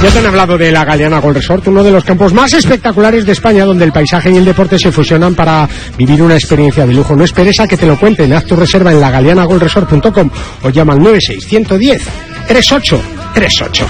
Ya te han hablado de la Galeana Golf Resort, uno de los campos más espectaculares de España, donde el paisaje y el deporte se fusionan para vivir una experiencia de lujo. No esperes a que te lo cuenten, haz tu reserva en lagaleanagolfresort.com o llama al 96-110-3838.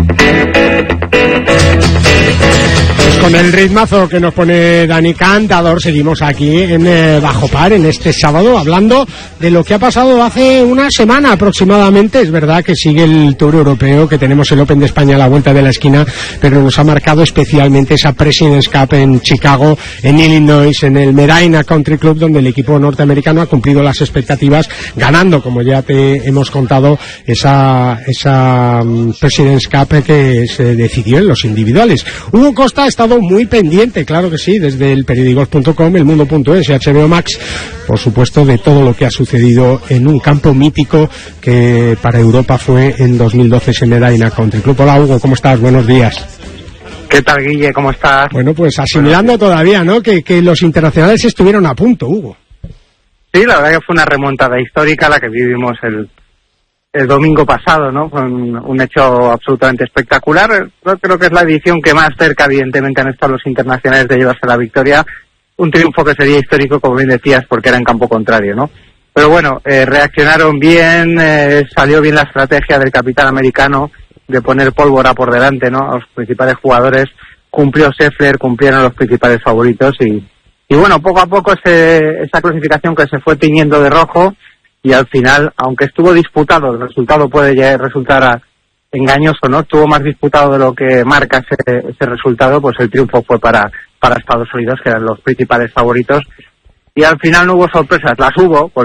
Pues con el ritmazo que nos pone Dani Cantador, seguimos aquí en Bajo Par, en este sábado, hablando de lo que ha pasado hace una semana aproximadamente. Es verdad que sigue el Tour Europeo, que tenemos el Open de España a la vuelta de la esquina, pero nos ha marcado especialmente esa President's Cup en Chicago, en Illinois, en el Medina Country Club, donde el equipo norteamericano ha cumplido las expectativas, ganando, como ya te hemos contado, esa President's Cup que se decidió en los individuales. Hugo Costa ha estado muy pendiente, claro que sí, desde el periódicos.com, el mundo.es y HBO Max, por supuesto, de todo lo que ha sucedido en un campo mítico que para Europa fue en 2012 ese Medina Country Club. Hola Hugo, ¿cómo estás? Buenos días. ¿Qué tal, Guille? ¿Cómo estás? Bueno, pues asimilando todavía, ¿no? Que los internacionales estuvieron a punto, Hugo. Sí, la verdad que fue una remontada histórica la que vivimos el domingo pasado, ¿no? Fue un hecho absolutamente espectacular. Yo creo que es la edición que más cerca, evidentemente, han estado los internacionales de llevarse la victoria. Un triunfo que sería histórico, como bien decías, porque era en campo contrario, ¿no? Pero bueno, reaccionaron bien, salió bien la estrategia del capitán americano de poner pólvora por delante, ¿no? A los principales jugadores. Cumplió Scheffler, cumplieron los principales favoritos y bueno, poco a poco esa clasificación que se fue tiñendo de rojo. Y al final, aunque estuvo disputado, el resultado puede resultar engañoso, ¿no? Estuvo más disputado de lo que marca ese resultado, pues el triunfo fue para Estados Unidos, que eran los principales favoritos. Y al final no hubo sorpresas, las hubo,